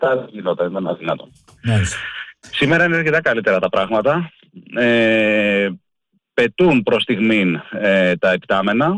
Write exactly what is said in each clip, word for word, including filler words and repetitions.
δεν γινόταν, ήταν αδυνατόν. Yes. Σήμερα είναι αρκετά καλύτερα τα πράγματα. Ε, πετούν προς στιγμήν ε, τα επτάμενα,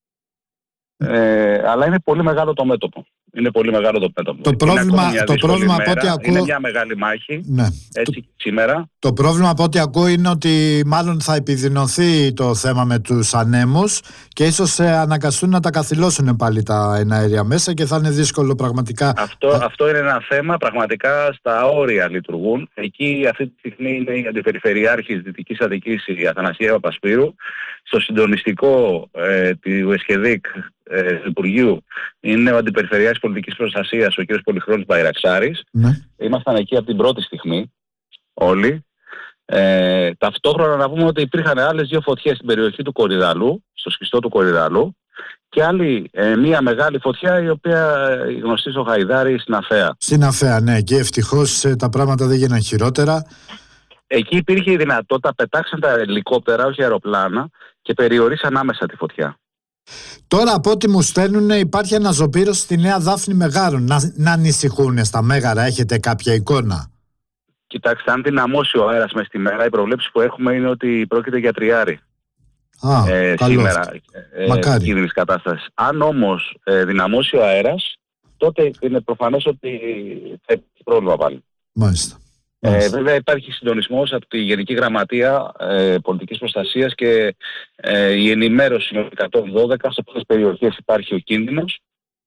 ε, αλλά είναι πολύ μεγάλο το μέτωπο. Είναι πολύ μεγάλο το μέτωπο. Το πρόβλημα, το πρόβλημα από ό,τι ακούω... Είναι μια μεγάλη μάχη, ναι. έτσι το... σήμερα. Το πρόβλημα από ό,τι ακούω είναι ότι μάλλον θα επιδεινωθεί το θέμα με τους ανέμους και ίσως ε, αναγκαστούν να τα καθυλώσουν πάλι τα εναέρια μέσα και θα είναι δύσκολο πραγματικά. Αυτό, θα... αυτό είναι ένα θέμα, πραγματικά στα όρια λειτουργούν. Εκεί αυτή τη στιγμή είναι η Αντιπεριφερειάρχης Δυτικής Αττικής, η Αθανασία Παπασπύρου. Στο συντονιστικό ε, του ΕΣΚΕΔΙΚ ε, του Υπουργείου είναι ο Αντιπεριφερειάρχης Πολιτικής Προστασίας, ο κ. Πολυχρόνης Μπαϊραξάρης. Ναι. Ήμασταν εκεί από την πρώτη στιγμή όλοι. Ε, ταυτόχρονα να πούμε ότι υπήρχαν άλλες δύο φωτιές στην περιοχή του Κορυδαλού, στο σκιστό του Κορυδαλού, και άλλη ε, μία μεγάλη φωτιά η οποία γνωστή στο Χαϊδάρι, στην Αφαία. Στην Αφαία, ναι, και ευτυχώς ε, τα πράγματα δεν γίναν χειρότερα. Εκεί υπήρχε η δυνατότητα, πετάξαν τα ελικόπτερα, όχι αεροπλάνα, και περιορίσαν άμεσα τη φωτιά. Τώρα από ό,τι μου στέλνουν υπάρχει αναζωπήρωση στη Νέα Δάφνη Μεγάρων. Να, να ανησυχούν στα Μέγαρα, έχετε κάποια εικόνα? Κοιτάξτε, αν δυναμώσει ο αέρας μες τη μέρα, η προβλέψη που έχουμε είναι ότι πρόκειται για τριάρι. Α, ε, σήμερα, ε, κίνδυνης κατάστασης. Αν όμως ε, δυναμώσει ο αέρας, τότε είναι προφανές ότι θα έχει πρόβλημα πάλι. Μάλιστα. Ε, βέβαια υπάρχει συντονισμός από τη Γενική Γραμματεία ε, Πολιτικής Προστασίας και ε, η ενημέρωση είναι εκατόν δώδεκα σε ποιες περιοχές υπάρχει ο κίνδυνος,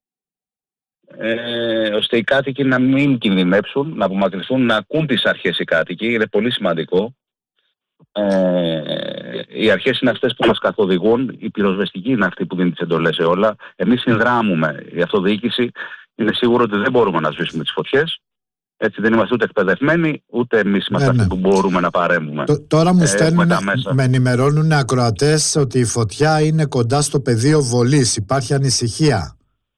ε, ώστε οι κάτοικοι να μην κινδυνεύσουν, να απομακρυνθούν, να ακούν τις αρχές οι κάτοικοι. Είναι πολύ σημαντικό. Ε, οι αρχές είναι αυτές που μας καθοδηγούν, η πυροσβεστική είναι αυτή που δίνει τις εντολές σε όλα. Εμείς συνδράμουμε, η αυτοδιοίκηση είναι σίγουρο ότι δεν μπορούμε να σβήσουμε τις φωτιές. Έτσι δεν είμαστε ούτε εκπαιδευμένοι, ούτε εμείς είμαστε ναι, αυτοί ναι. που μπορούμε να παρέμβουμε. Τ, τώρα μου στέλνουν, ε, με ενημερώνουν ακροατές ότι η φωτιά είναι κοντά στο πεδίο βολής. Υπάρχει ανησυχία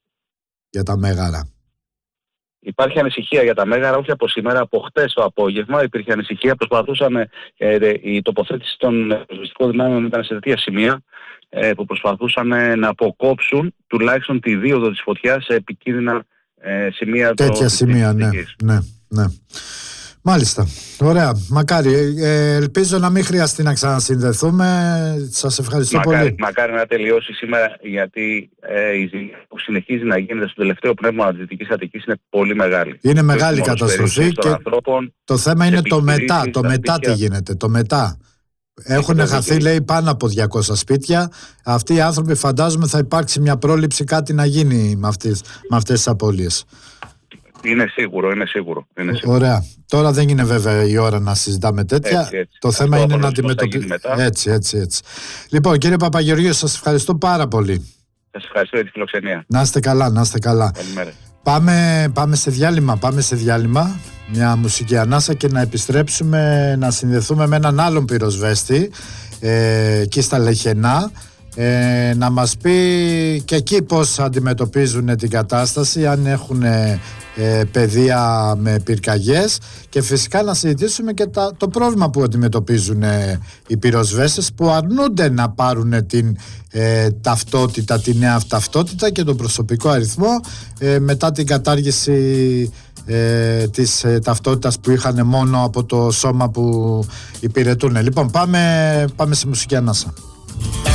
για τα Μέγαρα. Υπάρχει ανησυχία για τα Μέγαρα, όχι από σήμερα, από χτες το απόγευμα υπήρχε ανησυχία. Προσπαθούσαν, ε, η τοποθέτηση των πυροσβεστικών δυνάμεων ήταν σε τέτοια σημεία ε, που προσπαθούσαν να αποκόψουν τουλάχιστον τη δίωδο της φωτιάς σε επικίνδυνα ε, σημεία. Τέτοια το, σημεία, ναι, ναι, ναι. Μάλιστα. Ωραία. Μακάρι. Ε, ελπίζω να μην χρειαστεί να ξανασυνδεθούμε. Σας ευχαριστώ μακάρι, πολύ. Μακάρι να τελειώσει σήμερα, γιατί ε, η ζημιά που συνεχίζει να γίνεται στο τελευταίο πνεύμα της Δυτικής Αττικής είναι πολύ μεγάλη. Είναι μεγάλη καταστροφή και ανθρώπων, το θέμα είναι το μετά. Το μετά τι γίνεται. Το μετά. Έχουν χαθεί, λέει, πάνω από διακόσια σπίτια. Αυτοί οι άνθρωποι, φαντάζομαι, θα υπάρξει μια πρόληψη, κάτι να γίνει με αυτές, με αυτές τις απώλειες. Είναι σίγουρο, είναι σίγουρο, είναι σίγουρο. Ωραία. Τώρα δεν είναι βέβαια η ώρα να συζητάμε τέτοια. Έτσι, έτσι. Το Αυτό θέμα είναι να αντιμετωπίσουμε. Έτσι, έτσι, έτσι. Λοιπόν, κύριε Παπαγεωργίου, σας ευχαριστώ πάρα πολύ. Σας ευχαριστώ για τη φιλοξενία. Να είστε καλά, να είστε καλά. Καλημέρα. Πάμε, πάμε σε διάλειμμα, πάμε σε διάλειμμα, μια μουσική ανάσα και να επιστρέψουμε να συνδεθούμε με έναν άλλον πυροσβέστη ε, εκεί στα Λεχενά, ε, να μας πει και εκεί πώς αντιμετωπίζουν την κατάσταση, αν έχουν ε, παιδεία με πυρκαγιές, και φυσικά να συζητήσουμε και τα, το πρόβλημα που αντιμετωπίζουν ε, οι πυροσβέστες που αρνούνται να πάρουν την ε, ταυτότητα, τη νέα ταυτότητα και τον προσωπικό αριθμό ε, μετά την κατάργηση ε, της ε, ταυτότητας που είχαν μόνο από το σώμα που υπηρετούν. Λοιπόν, πάμε, πάμε σε μουσική ανάσα.